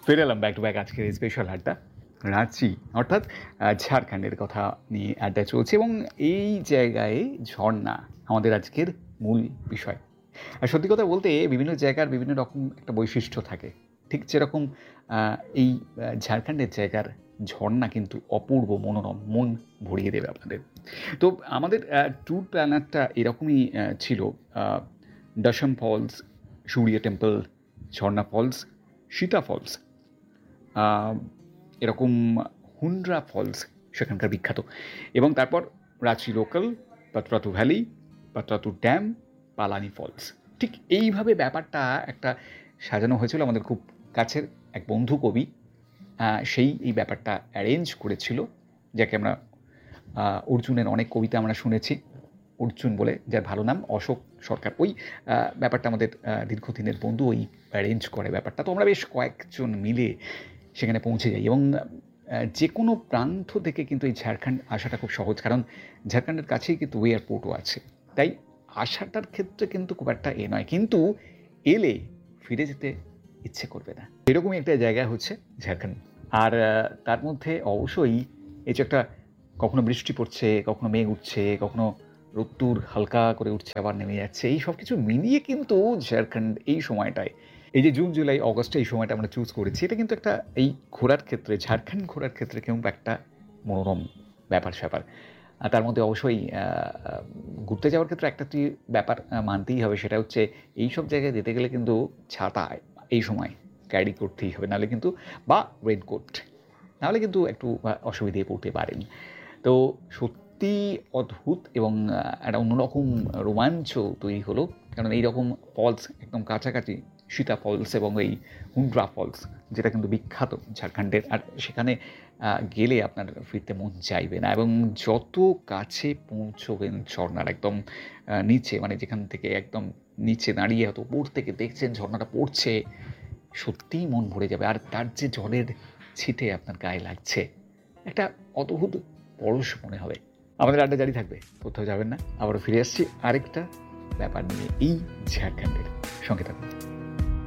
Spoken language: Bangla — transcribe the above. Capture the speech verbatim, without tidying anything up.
ফিরে এলাম ব্যাক টু ব্যাক আজকের স্পেশাল আড্ডা। রাঁচি অর্থাৎ আ ঝাড়খণ্ডের কথা নিয়ে আড্ডা চলছে এবং এই জায়গায় ঝরনা আমাদের আজকের মূল বিষয়। আর সত্যি কথা বলতে বিভিন্ন জায়গার বিভিন্ন রকম একটা বৈশিষ্ট্য থাকে। ঠিক যেরকম আ এই আ ঝাড়খণ্ডের জায়গার ঝরনা কিন্তু অপূর্ব মনোরম, মন ভরিয়ে দেবে আপনাদের। তো আমাদের আ ট্যুর প্ল্যানারটা এরকমই আ ছিল। আ দশম ফলস, সূর্য টেম্পল, ঝরনা ফলস, সীতা ফলস, আ এরকম হুন্ড্রা ফলস সেখানকার বিখ্যাত এবং তারপর Ranchi local, পাতরাতু valley, পাতরাতু dam, Palani false. ঠিক এইভাবে ব্যাপারটা একটা সাজানো হয়েছিল। আমাদের খুব কাছের এক বন্ধু কবি আ সেই এই ব্যাপারটা অ্যারেঞ্জ করেছিল, যাকে আমরা আ অর্জুনের অনেক কবিতা আমরা শুনেছি। অর্জুন বলে যার ভালো নাম অশোক সরকার। ওই আ ব্যাপারটা আমাদের আ দীর্ঘদিনের বন্ধু ওই অ্যারেঞ্জ করে ব্যাপারটা। তো আমরা বেশ কয়েকজন মিলে সেখানে পৌঁছে যাই এবং আ যেকোনো প্রান্ত থেকে কিন্তু এই ঝাড়খণ্ড আসাটা খুব সহজ। কারণ ঝাড়খণ্ডের কাছেই কিন্তু এয়ারপোর্টও আছে। তাই আসাটার ক্ষেত্রে কিন্তু খুব একটা এ নয়। কিন্তু এলে ফিরে যেতে ইচ্ছে করবে না। এরকমই একটা জায়গা হচ্ছে ঝাড়খণ্ড। আর আ তার মধ্যে অবশ্যই এই যে একটা কখনো বৃষ্টি পড়ছে, কখনো মেঘ উঠছে, কখনো রোদ্দুর হালকা করে উঠছে আবার নেমে যাচ্ছে। এই সবকিছু মিলিয়ে কিন্তু ঝাড়খণ্ড এই সময়টায়, এই যে জুন, জুলাই, অগস্টে এই সময়টা আমরা চুজ করেছি, এটা কিন্তু একটা এই ঘোরার ক্ষেত্রে, ঝাড়খণ্ড ঘোরার ক্ষেত্রে কিন্তু একটা মনোরম ব্যাপার-স্যাপার। আর তার মধ্যে অবশ্যই আ ঘুরতে যাওয়ার ক্ষেত্রে একটা তুই ব্যাপার আ মানতেই হবে, সেটা হচ্ছে এইসব জায়গায় যেতে গেলে কিন্তু ছাতা এই সময় ক্যারি করতেই হবে। নাহলে কিন্তু বা রেইনকোট। নাহলে কিন্তু একটু আ অসুবিধায় পড়তে পারেন। তো সত্যি অদ্ভুত এবং আ একটা অন্যরকম রোমাঞ্চ তৈরি হলো। কারণ এইরকম ফলস একদম কাছাকাছি সীতা ফলস এবং এই হুন্ড্রা ফলস, যেটা কিন্তু বিখ্যাত ঝাড়খণ্ডের। আর সেখানে আ গেলে আপনার ফিরতে মন চাইবে না এবং যত কাছে পৌঁছবেন ঝরনার একদম আ নিচে, মানে যেখান থেকে একদম নিচে দাঁড়িয়ে হয়তো উপর থেকে দেখছেন ঝরনাটা পড়ছে, সত্যিই মন ভরে যাবে। আর তার যে জলের ছিটে আপনার গায়ে লাগছে, একটা অদ্ভুত পরশ মনে হবে। আমাদের আড্ডা জারি থাকবে, কোথাও যাবেন না। আবারও ফিরে আসছি আরেকটা ব্যাপার নিয়ে এই ঝাড়খণ্ডের। সঙ্গে থাকুন।